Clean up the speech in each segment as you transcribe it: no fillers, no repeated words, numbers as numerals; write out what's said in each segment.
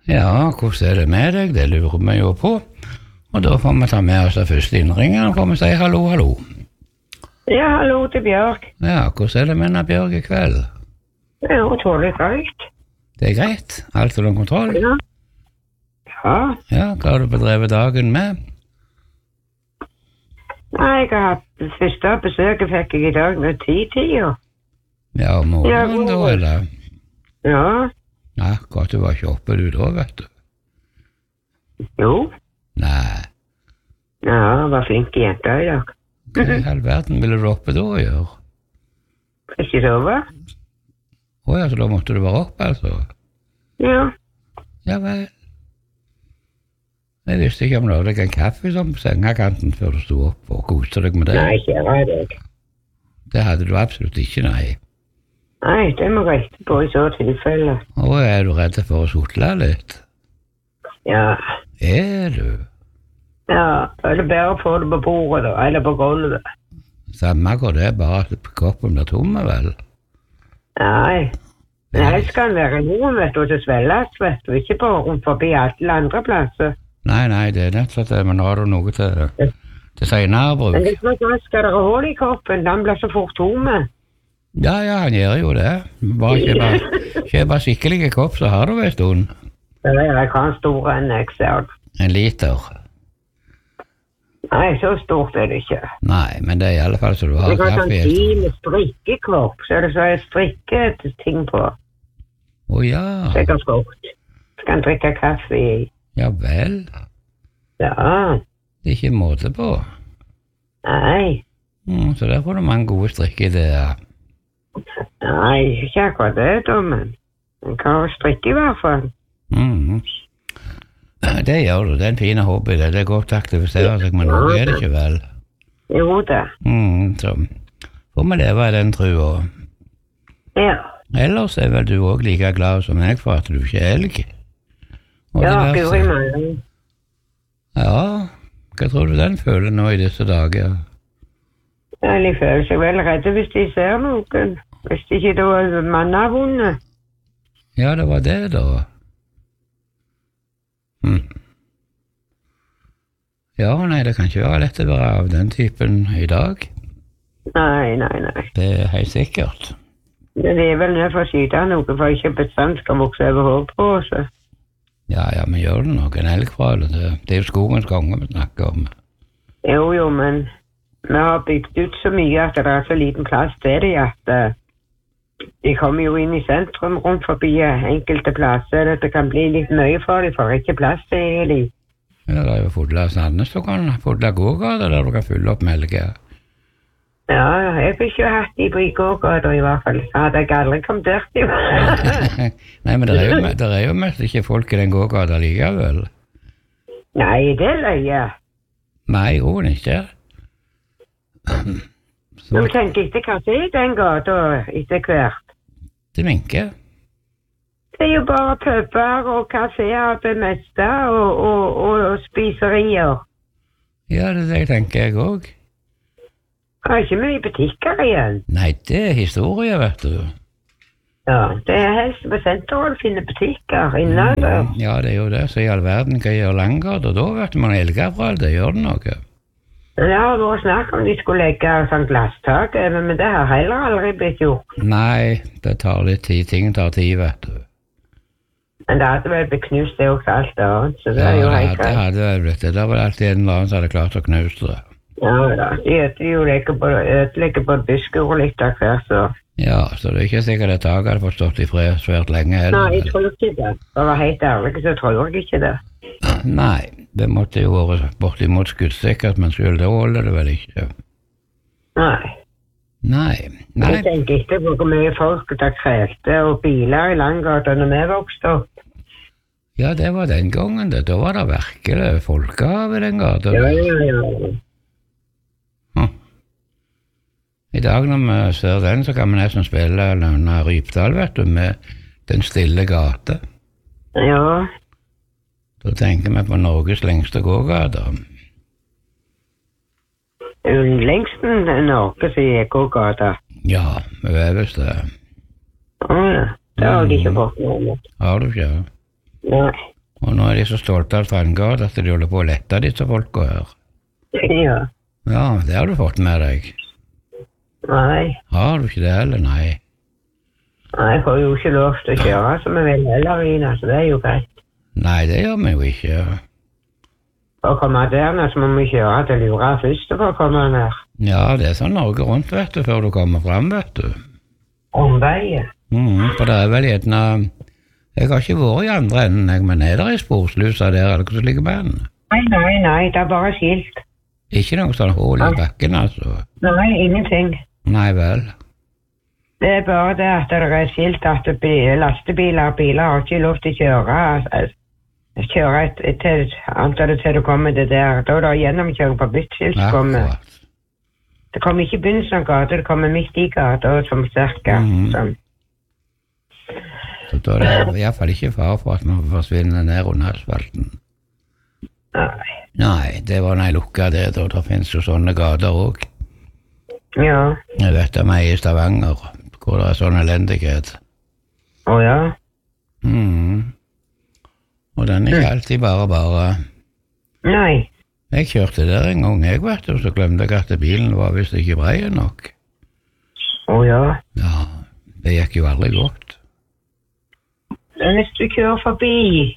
Ja, hvordan det med deg? Det lurer vi jo på. Og da får vi ta med oss det første innringen, og får vi si hallo, hallo. Ja, hallo til Bjørg. Ja, hvordan det med denne Bjørg i kveld? Det er utrolig greit. Det er greit? Alt under kontroll? Ja. Ja. Ja, hva har du bedrevet dagen med? Nei, jeg har hatt første besøket fikk jeg i dag med 10-tida. Ja, om morgenen da, eller? Ja. Ja, godt du var ikke oppe du da, vet du. Jo. Nei. Ja, jeg var flink jente i dag. Hva i all verden ville du oppe da å gjøre? Ikke sove? Ja, så da måtte du være oppe, altså? Ja. Ja vel. Jeg visste ikke om du hadde en kaffe som på sengakanten før du stod opp og koste deg med det. Nei, ikke var det. Det hadde du absolutt ikke, nei. Nei, det må jeg rette på i så tilfelle. Er du redd for å sotle litt? Ja. Er du? Ja, er det bedre å få det på bordet da, eller på gulvet? Samme går det, bare at koppen blir tomme, vel? Nei. Men helst kan være noen, vet du, til svelges, vet du, ikke på rundt forbi alle andre plasser. Nei, det er nett slett det, men har du noe til senere bruk? Men hvis man skal dere hull i koppen, den blir så fort tomme. Ja, han gjør jo det. Bare kjøpe skikkelige kopp, så har du en stund. Jeg kan store enn jeg ser. En liter? Nei, så stort er det ikke. Nei, men det er i alle fall så du har kaffe. Jeg har sånn fin strikkekopp, så er det så jeg strikker ting på. Ja. Så jeg har godt. Så kan drikke kaffe i. Ja vel. Ja. Det er ikke måte på. Nei. Så der får du mange gode strikkeideer. Nei, ikke akkurat det, da, men jeg kan strikke i hvert fall. Det gjør du, det er en fin hobby, det er godt å aktivisere seg, men noe er det ikke vel. Jo da. Så får vi leve i den trua. Ja. Ellers er vel du også like glad som jeg for at du ikke er elg. Ja, guri meg. Ja, hva tror du den føler nå i disse dager? De føler seg vel redde hvis de ser noen. Hvis de ikke da var mannavunnet. Ja, det var det da. Ja, nei, det kan ikke være lett å være av den typen i dag. Nei. Det er helt sikkert. Men det er vel nødt for å skyte noe, for ikke bestand skal vokse over hodet på oss. Ja, men gjør det nok en elgfrøle. Det er jo skogens konge vi snakker om. Jo, men vi har bygd ut så mye at det er så liten plass til det, at de kommer jo inn i sentrum rundt forbi enkelte plasser. Det kan bli litt mye for dem, for ikke plass til dem. Ja, det er jo Fodla Sandnes, du kan Fodla gågata der du kan fylle opp melker. Ja, jeg har ikke hatt de på i gågata i hvert fall. Så hadde jeg aldri kommet der til. Nei, men det er jo mest ikke folk i den gågata likevel. Nei, det er løye. Nei, roen ikke. Nå tenker jeg ikke hva det er i den gata etter hvert. Det minker. Det er jo bare puber og kaféer det meste, og spiserier. Ja, det er det jeg tenker jeg også. Det er ikke mye butikker igjen. Nei, det er historie, vet du. Ja, det er helst på senteret å finne butikker innan der. Ja, det er jo det. Så i all verden kan jeg gjøre Langgard, og da vet man elger fra det, gjør det noe. Det har vært snakk om de skulle legge sånn glasstak, men det har heller aldri blitt gjort. Nei, det tar litt tid. Ting tar tid, vet du. Men det hadde vel blitt knust det også alt annet, så det er jo helt greit. Ja, det hadde vel blitt det. Det var alltid en eller annen som hadde klart å knuse det. Ja, de ødelegger både busker og litt av hver, så... Ja, så det er ikke sikkert at taket hadde fått stått i fred svært lenge heller. Nei, jeg tror ikke det. For å være helt ærlig, så tror jeg ikke det. Nei, det måtte jo være bortimot skuddsikkert, men selv det holder det vel ikke. Nei. Jeg tenker ikke på hvor mye folk der krelte og biler i Langgata når vi vokste opp. Ja, det var den gangen det. Da var det virkelig folkehav i den gata. Ja. I dag når vi ser den, så kan vi nesten spille Lønna Rypdal, vet du, med Den stille gate. Ja. Da tenker vi på Norges lengste gågata. Lengsten Norge, sier gågata. Ja, øverst det. Ja. Det har de ikke fått noe med. Har du ikke? Nei. Og nå er de så stolte av Strandgard at de holder på å lette disse folka her. Ja. Ja, det har du fått med deg. Nei. Har du ikke det heller? Nei. Nei, jeg får jo ikke lov til å kjøre som jeg vil heller, Ina, så det er jo greit. Nei, det gjør vi jo ikke. For å komme der nå, så må vi kjøre til Lura først for å komme ned. Ja, det er sånn Norge rundt, vet du, før du kommer frem, vet du. Omveie. For det er vel gjerne... Jeg har ikke vært i andre enden, men er der i sporslusa der, eller hva som ligger med den? Nei, det er bare skilt. Ikke noe sånn hål i bakken, altså? Nei, ingenting. Nei vel. Det er bare det at det er skilt at lastebiler og biler har ikke lov til å kjøre til antallet til du kommer det der. Da er det gjennomkjøring på byttskilt som kommer. Det kommer ikke i begynnelsen av gata, det kommer midt i gata som cirka. Så da er det i hvert fall ikke fare for at man forsvinner ned under asfalten. Nei, det var når jeg lukket det, da. Det finnes jo sånne gater også. Ja. Jeg vet det meg i Stavanger, hvor det er sånn elendighet. Ja? Og den er ikke alltid bare. Nei. Jeg kjørte der en gang, jeg vet du, så glemte jeg at bilen var visst ikke brei nok. Ja? Ja, det gikk jo aldri godt. Men hvis du kjører forbi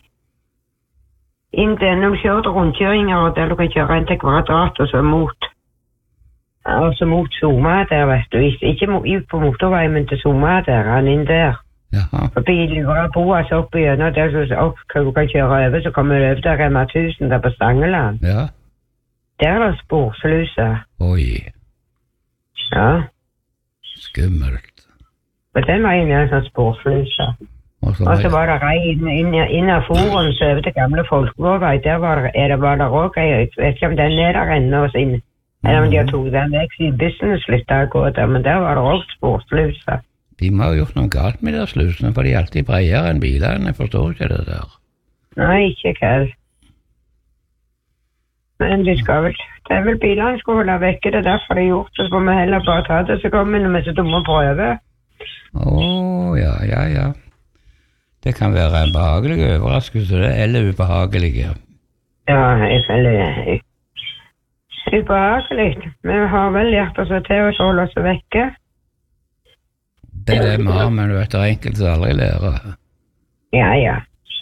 inn gjennom kjørte rundkjøringer, der du kan kjøre inn til Kvadrat og så mot Soma der, vet du. Ikke ut på motorveien, men til Soma der, han inn der. Jaha. Forbi Lura Boas opp igjennom der du kan kjøre over, så kommer du over der Rema 1000 der på Stangeland. Ja. Der er det sporsluser. Oi. Ja. Skummelt. På den veien er det sånn sporsluser. Og så var det rei inn av foren, så over til gamle Folkvårvei, der var det også, jeg vet ikke om den er der ennå, eller om de har tog den vekk siden bussen sluttet å gå der, men der var det også sporsluser. De må ha gjort noe galt med de slusene, for de er alltid breiere enn bilene, jeg forstår ikke det der. Nei, ikke helt. Men de skal vel, det er vel bilene skal holde vekke, det er derfor de har gjort det, så får vi heller bare ta det, så kommer vi med så dumme prøve. Ja. Det kan være en behagelig overraskelse, eller ubehagelig. Ja, jeg føler det. Ubehagelig. Vi har vel lært oss til å holde oss vekke. Det er det vi har, men du vet, det er enkelt å aldri lære. Ja.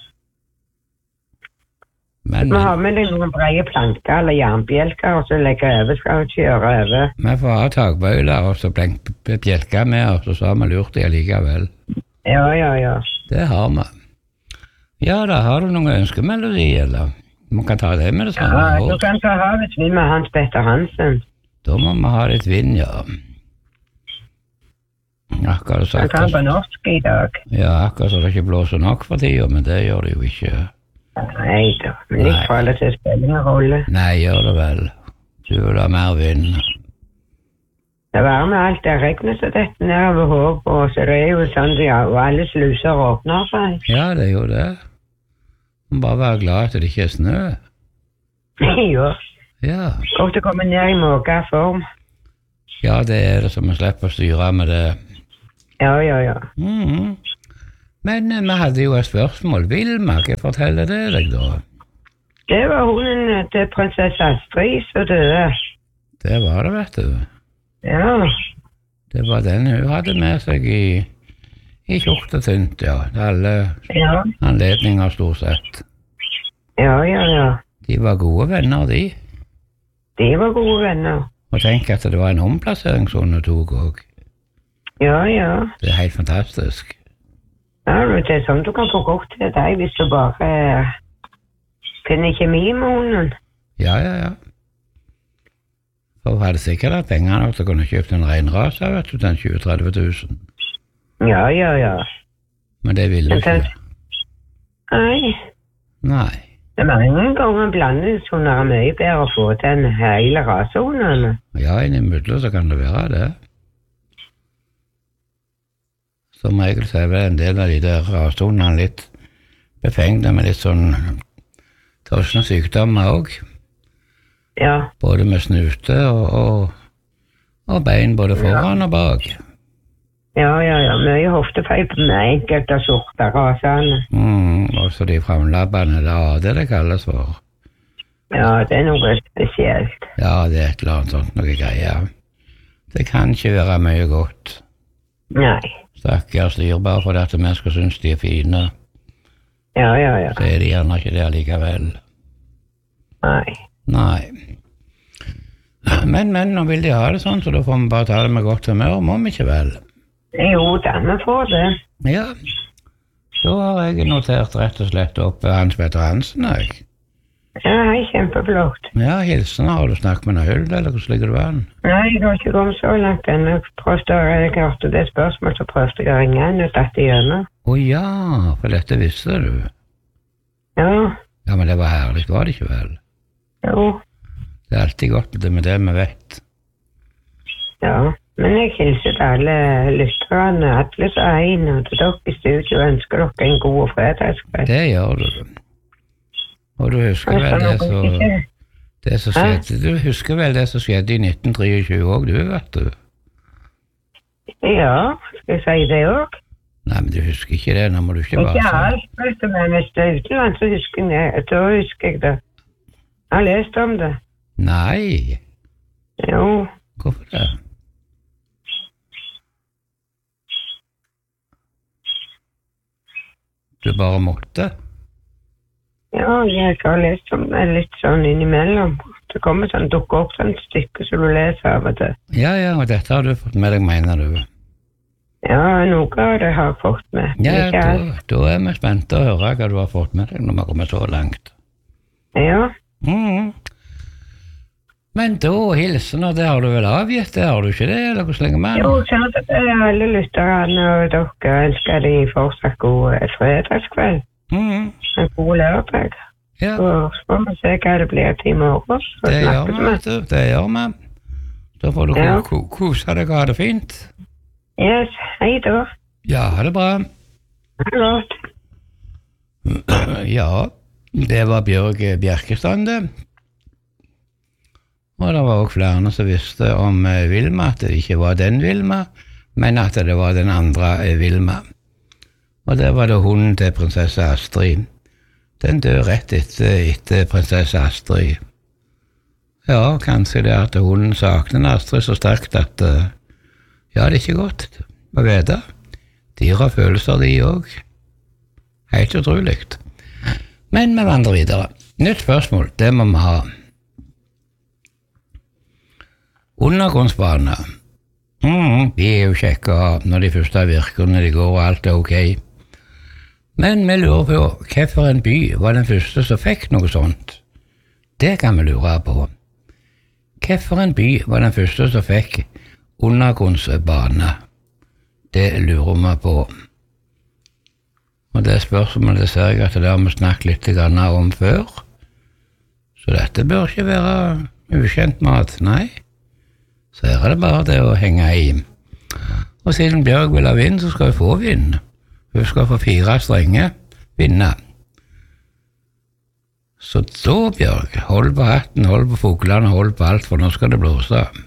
Vi har med noen breie planker eller jernbjelker, og så legger over, skal vi kjøre over. Vi får ha tagbøyler, og så bjelker med oss, og så har vi lurt det allikevel. Ja. Det har vi. Ja, da har du noen ønskemelodi, eller? Man kan ta det med det samme. Ja, du kan ta Havets vind med Hans Petter Hansen. Da må vi ha litt vind, ja. Akkurat sagt. Han kan på norsk i dag. Ja, akkurat så det ikke blåser nok for tida, men det gjør det jo ikke. Nei da, men litt for alle til å spille en rolle. Nei, gjør det vel. Du vil ha mer vind. Det var med alt det regnet så dette ned over håp, og så det er jo sånn og alle sluser åpner seg. Ja, det er jo det. Man bare være glad at det ikke er snø. Ja. Og det kommer ned i måke form. Ja, det er det som vi slipper å styre med det. Ja. Men vi hadde jo et spørsmål. Vilma, hva forteller det deg da? Det var hun til prinsesse Astrid som døde. Det var det, vet du. Ja. Det var den hun hadde med seg i tjukt og tynt, ja. Alle anledninger stort sett. Ja. De var gode venner, de. De var gode venner. Og tenk at det var en omplassering som hun tok også. Ja. Det er helt fantastisk. Ja, det er sånn du kan få godt til deg hvis du bare finner kjemi med hunden. Ja. Og hadde sikkert hatt penger nok til å kunne kjøpt en reinrase, vet du, den 20-30 000. Ja. Men det ville ikke. Nei. Det er mange ganger blandingshunder er mye bedre å få til en hele rasehundene. Ja, innimellom så kan det være det. Som regel så er vel en del av de der rasehundene litt befengte med litt sånn tosne sykdommer også. Ja. Både med snute og bein både foran og bak. Ja. Mye hoftefeil med enkelte sorter rasene. Og så de framlabbene, det kalles for. Ja, det er noe spesielt. Ja, det er et eller annet sånt noe greier. Det kan ikke være mye godt. Nei. Stakkars dyr, bare fordi at vi skal synes de er fine. Ja. Så er de gjerne ikke det likevel. Nei. Men nå vil de ha det sånn, så da får vi bare ta det med godt humør, må vi ikke vel? Jo, da vi får det. Ja. Så har jeg notert rett og slett opp Hans Petter Hansen, jeg. Ja, kjempeflott. Ja, hilsen, har du snakket med noe hull, eller hvordan ligger du an? Nei, jeg har ikke kommet så langt ennå. Jeg hørte det spørsmålet, så prøvde jeg å ringe henne og tatt igjennom. Ja, for dette visste du. Ja. Ja, men det var herlig, var det ikke vel? Jo. Det er alltid godt med det vi vet. Ja, men jeg hilser til alle lytterne, alle som er inne, og til dere i studio, ønsker dere en god fredagskveld. Det gjør du. Og du husker vel det som skjedde, du husker vel det som skjedde i 1923 også, du vet du? Ja, skal jeg si det også? Nei, men du husker ikke det, nå må du ikke bare si. Ikke alt, vet du, men hvis det er utenland, så husker jeg det. Jeg har lest om det. Nei. Jo. Hvorfor det? Du bare måtte? Ja, jeg har lest om det litt sånn innimellom. Det kommer sånn, dukker opp sånn stykke som du leser av og til. Ja, og dette har du fått med deg, mener du? Ja, noe av det har jeg fått med. Ja, da er vi spente å høre hva du har fått med deg når vi kommer så langt. Ja. Men da, hilsener, det har du vel avgitt, det har du ikke det, eller hvor lenge med? Jo, sånn at det er alle lytterne, og dere ønsker de fortsatt god fredagskveld. En god lørdag. Ja. Så får vi se hva det blir til i morgen. Det gjør vi, vet du. Det gjør vi. Da får du kose deg og ha det fint. Yes, hei da. Ja, ha det bra. Ha det godt. Ja, det var Bjørg Bjerkestrand, det. Og det var også flere som visste om Vilma, at det ikke var den Vilma, men at det var den andre Vilma. Og det var det hunden til prinsesse Astrid. Den dør rett etter prinsesse Astrid. Ja, kanskje det at hunden sakner Astrid så sterkt at ja, det er ikke godt å vite. Dyr har følelser, de også. Helt utrolig. Men vi vandrer videre. Nytt spørsmål, det må vi ha. Undergrunnsbaner. De er jo kjekke å ha når de første virker, når de går og alt er ok. Men vi lurer på, hvorfor en by var den første som fikk noe sånt? Det kan vi lure på. Hvorfor en by var den første som fikk undergrunnsbane? Det lurer vi på. Og det spørsmålet ser jeg at det har vi snakket litt om før. Så dette bør ikke være ukjent mat, nei. Så her er det bare det å henge i. Og siden Bjørg vil ha vind, så skal hun få vind. Hun skal få 4 strenge vinne. Så da, Bjørg, hold på hatten, hold på fuglene, hold på alt, for nå skal det blåse.